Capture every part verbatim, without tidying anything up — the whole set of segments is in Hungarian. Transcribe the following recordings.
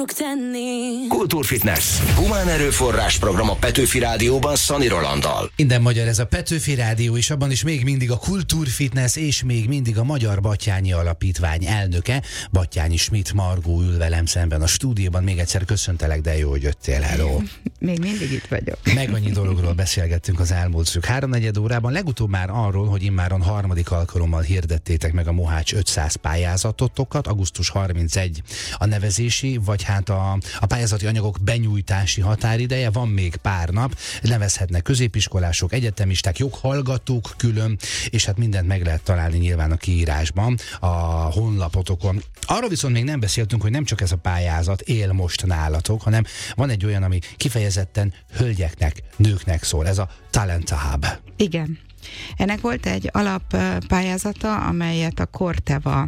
tenni. Kultúrfitness. Humán erőforrás program a Petőfi Rádióban Szani Rolanddal. Minden magyar ez a Petőfi Rádió, és abban is még mindig a Kultúrfitness, és még mindig a Magyar Batthyáni Alapítvány elnöke, Batthyáni Schmidt Margó ül velem szemben a stúdióban. Még egyszer köszöntelek, de jó, hogy jöttél. Hello. Még mindig itt vagyok. Meg annyi dologról beszélgettünk az elmúlt szűk háromnegyed órában. Legutóbb már arról, hogy immáron harmadik alkalommal hirdettétek meg a Mohács ötszáz pályázatotokat. augusztus harmincegyedike a nevezési, vagy hát a, a pályázati anyagok benyújtási határideje. Van még pár nap, nevezhetnek középiskolások, egyetemisták, joghallgatók külön, és hát mindent meg lehet találni nyilván a kiírásban, a honlapotokon. Arról viszont még nem beszéltünk, hogy nem csak ez a pályázat él most nálatok, hanem van egy olyan, ami kifejezetten hölgyeknek, nőknek szól. Ez a Talent Hub. Igen. Ennek volt egy alappályázata, amelyet a Corteva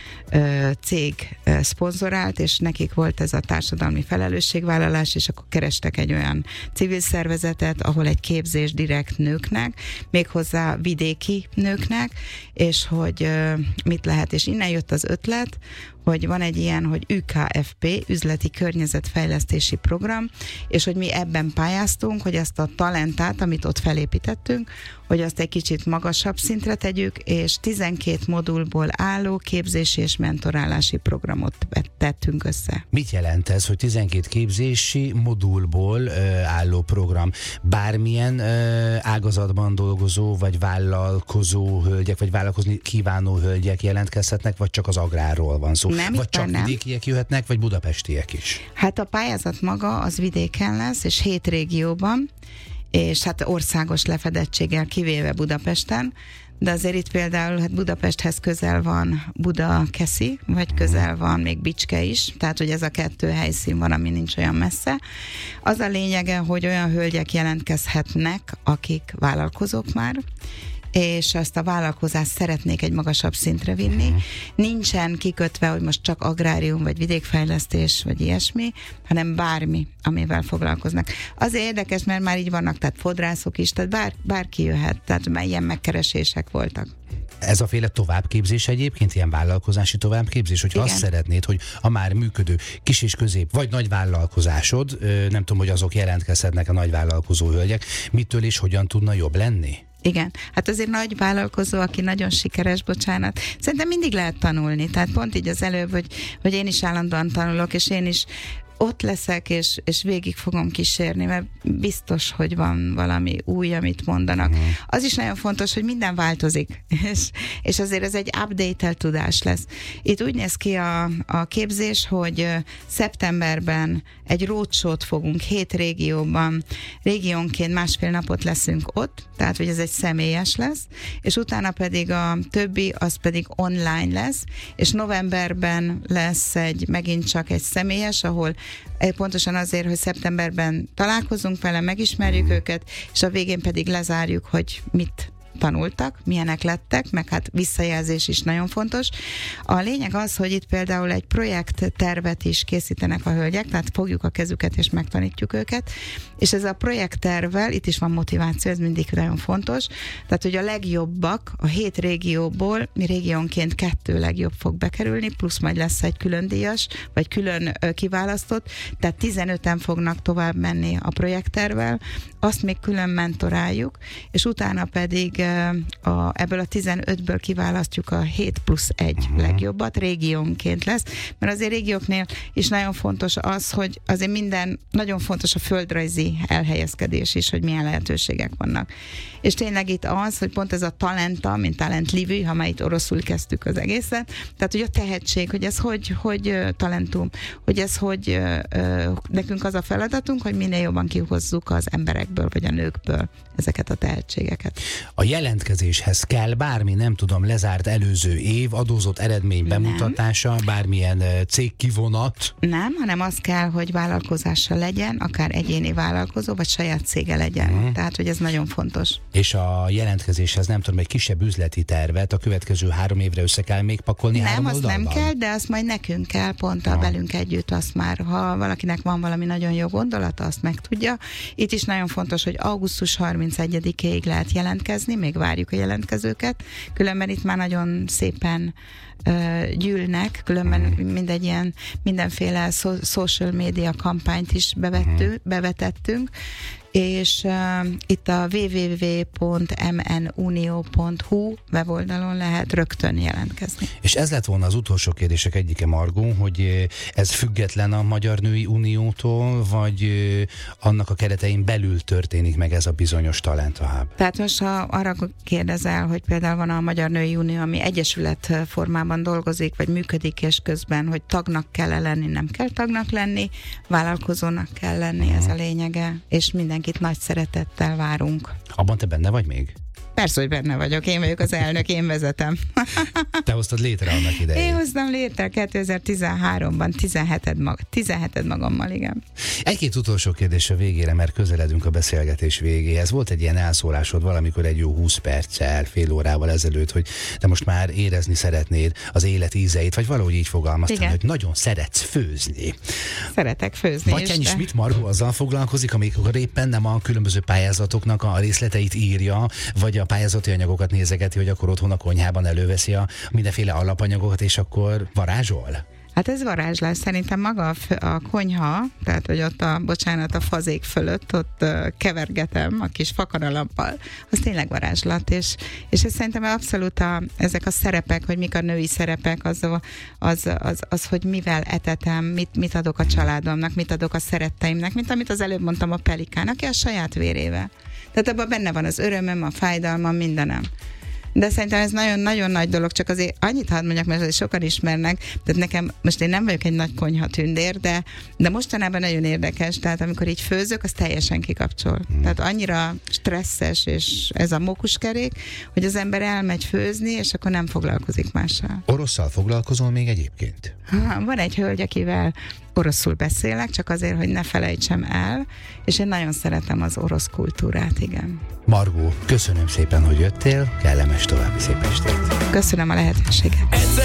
cég szponzorált, és nekik volt ez a társadalmi felelősségvállalás, és akkor kerestek egy olyan civil szervezetet, ahol egy képzés direkt nőknek, méghozzá vidéki nőknek, és hogy mit lehet, és innen jött az ötlet, hogy van egy ilyen, hogy ü ká ef pé, üzleti környezetfejlesztési program, és hogy mi ebben pályáztunk, hogy ezt a talentát, amit ott felépítettünk, hogy azt egy kicsit magasabb szintre tegyük, és tizenkét modulból álló képzési és mentorálási programot tettünk össze. Mit jelent ez, hogy tizenkét képzési modulból ö, álló program? Bármilyen ö, ágazatban dolgozó, vagy vállalkozó hölgyek, vagy vállalkozni kívánó hölgyek jelentkezhetnek, vagy csak az agrárról van szó? Nem, vagy csak nem. vidékiek jöhetnek, vagy budapestiek is? Hát a pályázat maga az vidéken lesz, és hét régióban, és hát országos lefedettséggel, kivéve Budapesten, de azért itt például hát Budapesthez közel van Budakeszi, vagy közel van még Bicske is, tehát hogy ez a kettő helyszín van, ami nincs olyan messze. Az a lényege, hogy olyan hölgyek jelentkezhetnek, akik vállalkozók már, és azt a vállalkozást szeretnék egy magasabb szintre vinni. Uh-huh. Nincsen kikötve, hogy most csak agrárium, vagy vidékfejlesztés, vagy ilyesmi, hanem bármi, amivel foglalkoznak. Azért érdekes, mert már így vannak, tehát fodrászok is, tehát bár, bárki jöhet, tehát már ilyen megkeresések voltak. Ez a féle továbbképzés egyébként, ilyen vállalkozási továbbképzés, hogyha azt szeretnéd, hogy a már működő kis és közép, vagy nagy vállalkozásod, nem tudom, hogy azok jelentkezhetnek a nagy vállalkozó hölgyek, mitől és hogyan tudna jobb lenni? Igen, hát azért nagy vállalkozó, aki nagyon sikeres, bocsánat, szerintem mindig lehet tanulni, tehát pont így az előbb, hogy, hogy én is állandóan tanulok, és én is ott leszek, és, és végig fogom kísérni, mert biztos, hogy van valami új, amit mondanak. Mm. Az is nagyon fontos, hogy minden változik, és, és azért ez egy update-elt tudás lesz. Itt úgy néz ki a, a képzés, hogy szeptemberben egy roadshow-t fogunk hét régióban, régiónként másfél napot leszünk ott, tehát hogy ez egy személyes lesz, és utána pedig a többi, az pedig online lesz, és novemberben lesz egy, megint csak egy személyes, ahol pontosan azért, hogy szeptemberben találkozunk vele, megismerjük őket, és a végén pedig lezárjuk, hogy mit tanultak, milyenek lettek, meg hát visszajelzés is nagyon fontos. A lényeg az, hogy itt például egy projekttervet is készítenek a hölgyek, tehát fogjuk a kezüket és megtanítjuk őket, és ez a projekttervvel, itt is van motiváció, ez mindig nagyon fontos, tehát hogy a legjobbak a hét régióból, mi régiónként kettő legjobb fog bekerülni, plusz majd lesz egy külön díjas, vagy külön ö, kiválasztott, tehát tizenöten fognak tovább menni a projekttervvel, azt még külön mentoráljuk, és utána pedig A, ebből a tizenötből kiválasztjuk a hét plusz egy uh-huh. legjobbat, régiónként lesz, mert azért régióknél is nagyon fontos az, hogy azért minden, nagyon fontos a földrajzi elhelyezkedés is, hogy milyen lehetőségek vannak. És tényleg itt az, hogy pont ez a talenta, mint talent livű, ha már itt oroszul kezdtük az egészet, tehát hogy a tehetség, hogy ez hogy, hogy talentum, hogy ez hogy nekünk az a feladatunk, hogy minél jobban kihozzuk az emberekből, vagy a nőkből ezeket a tehetségeket. A jelentkezéshez kell bármi, nem tudom, lezárt előző év, adózott eredmény bemutatása, nem. bármilyen cégkivonat? Nem, hanem az kell, hogy vállalkozása legyen, akár egyéni vállalkozó, vagy saját cége legyen. Uh-huh. Tehát, hogy ez nagyon fontos. És a jelentkezéshez nem tudom, egy kisebb üzleti tervet a következő három évre össze kell még pakolni nem, három oldalban? Nem, azt nem kell, de azt majd nekünk kell, pont a velünk együtt, azt már, ha valakinek van valami nagyon jó gondolata, azt meg tudja. Itt is nagyon fontos, hogy augusztus harmincegyedikéig lehet jelentkezni, még várjuk a jelentkezőket, különben itt már nagyon szépen uh, gyűlnek, különben mindegy ilyen mindenféle so- social media kampányt is bevettő, bevetettünk, és uh, itt a double-u double-u double-u pont m n unio pont h u weboldalon lehet rögtön jelentkezni. És ez lett volna az utolsó kérdések egyike, Margó, hogy ez független a Magyar Női Uniótól, vagy annak a keretein belül történik meg ez a bizonyos Talent Hub? Tehát most, ha arra kérdezel, hogy például van a Magyar Női Unió, ami egyesület formában dolgozik, vagy működik, és közben, hogy tagnak kell lenni, nem kell tagnak lenni, vállalkozónak kell lenni, uh-huh. ez a lényege, és mindenkit nagy szeretettel várunk. Abban te benne vagy még? Persze, hogy benne vagyok. Én vagyok az elnök, én vezetem. Te hoztad létre annak idején. Én hoztam létre kétezer-tizenháromban, tizenheted mag, tizenheted magammal, igen. Egy-két utolsó kérdés a végére, mert közeledünk a beszélgetés végéhez. Volt egy ilyen elszólásod valamikor egy jó húsz perccel, fél órával ezelőtt, hogy te most már érezni szeretnéd az élet ízeit, vagy valahogy így fogalmaztál, igen. hogy nagyon szeretsz főzni. Szeretek főzni. Batthyány is, de... mit Margó azzal foglalkozik, amikor éppen nem a különböző pályázatoknak a részleteit írja, vagy a pályázati anyagokat nézegeti, hogy akkor otthon a konyhában előveszi a mindenféle alapanyagokat, és akkor varázsol? Hát ez varázslás. Szerintem maga a, a konyha, tehát hogy ott a, bocsánat, a fazék fölött ott uh, kevergetem a kis fakanalappal, az tényleg varázslat, és, és ez szerintem abszolút a, ezek a szerepek, hogy mik a női szerepek, az, az, az, az hogy mivel etetem, mit, mit adok a családomnak, mit adok a szeretteimnek, mint amit az előbb mondtam a Pelikán, aki a saját vérével. Tehát abban benne van az örömöm, a fájdalmam, mindenem. De szerintem ez nagyon-nagyon nagy dolog, csak azért annyit hadd mondjak, mert azért sokan ismernek, tehát nekem, most én nem vagyok egy nagy konyha tündér, de, de mostanában nagyon érdekes, tehát amikor így főzök, az teljesen kikapcsol. Hmm. Tehát annyira stresszes, és ez a mókuskerék, hogy az ember elmegy főzni, és akkor nem foglalkozik mással. Orosszal foglalkozol még egyébként? Ha, van egy hölgy, akivel oroszul beszélek, csak azért, hogy ne felejtsem el, és én nagyon szeretem az orosz kultúrát, igen. Margó, köszönöm szépen, hogy jöttél, kellemes további szép estét. Köszönöm a lehetőséget.